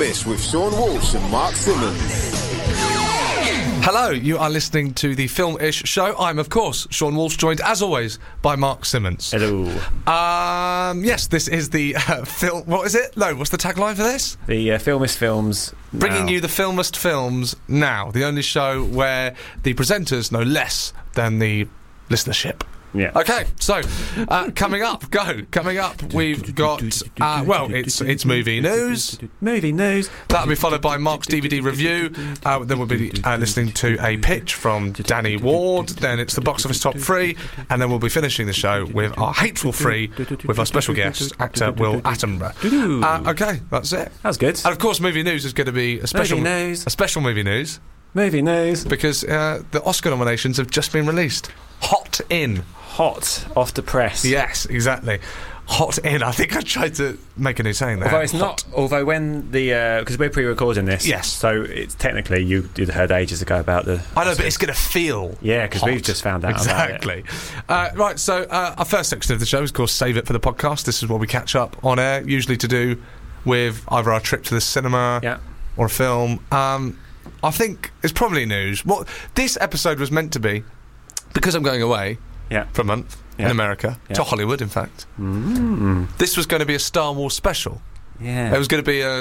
Filmish with Sean Walsh and Mark Simmons. Hello, you are listening to the Film-ish show. I'm, of course, Sean Walsh, joined, as always, by Mark Simmons. Hello. Yes, this is the film... What is it? No, what's the tagline for this? The Filmist Films now. Bringing you the Filmist Films now. The only show where the presenters know less than the listenership. Yeah. Okay, so coming up, we've got it's movie news. Movie news. That'll be followed by Mark's DVD review. Then we'll be listening to a pitch from Danny Ward. Then it's the box office top 3, and then we'll be finishing the show with our Hateful 3 with our special guest actor Will Attenborough. Okay, that's it. That's good. And of course, movie news is going to be a special movie news. Movie news. Because the Oscar nominations have just been released. Hot off the press. Yes, exactly. Hot in. I think I tried to make a new saying there. Although it's not. Although when the because we're pre-recording this, yes. So it's technically you'd heard ages ago about the. I know, but it's going to feel. Yeah, because we've just found out exactly. About it. Right. So our first section of the show is, of course, Save It for the Podcast. This is where we catch up on air, usually to do with either our trip to the cinema or a film. I think it's probably news. What this episode was meant to be, because I'm going away. For a month in America, to Hollywood, in fact. This was going to be a Star Wars special. Yeah. It was going to be a